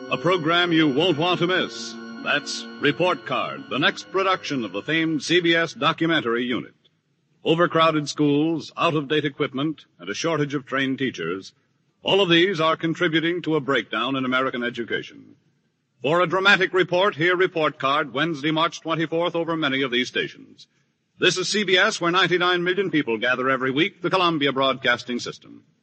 A program you won't want to miss. That's Report Card, the next production of the famed CBS documentary unit. Overcrowded schools, out-of-date equipment, and a shortage of trained teachers, all of these are contributing to a breakdown in American education. For a dramatic report, hear Report Card Wednesday, March 24th over many of these stations. This is CBS, where 99 million people gather every week, the Columbia Broadcasting System.